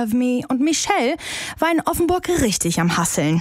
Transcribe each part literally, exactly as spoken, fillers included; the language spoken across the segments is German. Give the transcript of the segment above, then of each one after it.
Love Me. Und Michelle war in Offenburg richtig am Hasseln.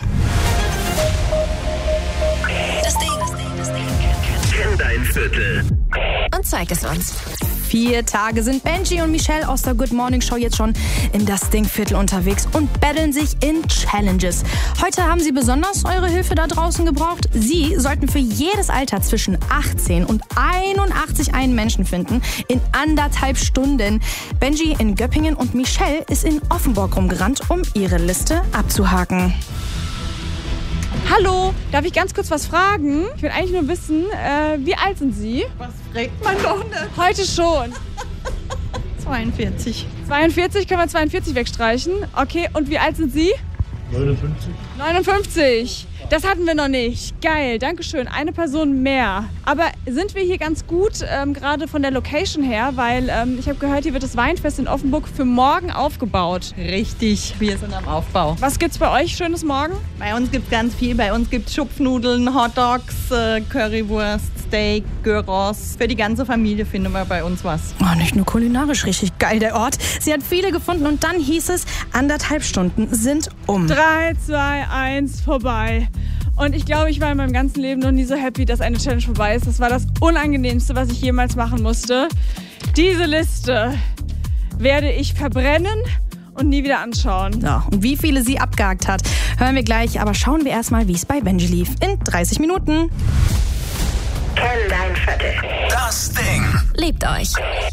Das Ding. Kenn dein Viertel. Und zeig es uns. Vier Tage sind Benji und Michelle aus der Good Morning Show jetzt schon im Das Ding-Viertel unterwegs und battlen sich in Challenges. Heute haben sie besonders eure Hilfe da draußen gebraucht. Sie sollten für jedes Alter zwischen achtzehn und einundachtzig einen Menschen finden in anderthalb Stunden. Benji in Göppingen und Michelle ist in Offenburg rumgerannt, um ihre Liste abzuhaken. Hallo, darf ich ganz kurz was fragen? Ich will eigentlich nur wissen, äh, wie alt sind Sie? Was fragt man doch nicht? Heute schon. zweiundvierzig. zweiundvierzig, können wir zweiundvierzig wegstreichen. Okay, und wie alt sind Sie? neunundfünfzig. neunundfünfzig. Das hatten wir noch nicht. Geil, dankeschön. Eine Person mehr. Aber sind wir hier ganz gut, ähm, gerade von der Location her, weil ähm, ich habe gehört, hier wird das Weinfest in Offenburg für morgen aufgebaut. Richtig, wir sind am Aufbau. Was gibt's bei euch Schönes morgen? Bei uns gibt es ganz viel. Bei uns gibt es Schupfnudeln, Hotdogs, äh, Currywurst, Steak, Gyros. Für die ganze Familie finden wir bei uns was. Oh, nicht nur kulinarisch richtig geil, der Ort. Sie hat viele gefunden und dann hieß es, anderthalb Stunden sind um. drei, zwei, eins, vorbei. Und ich glaube, ich war in meinem ganzen Leben noch nie so happy, dass eine Challenge vorbei ist. Das war das Unangenehmste, was ich jemals machen musste. Diese Liste werde ich verbrennen und nie wieder anschauen. So, und wie viele sie abgehakt hat, hören wir gleich. Aber schauen wir erstmal, wie es bei Benji lief. In dreißig Minuten. Kenn dein Viertel. Das Ding. Liebt euch.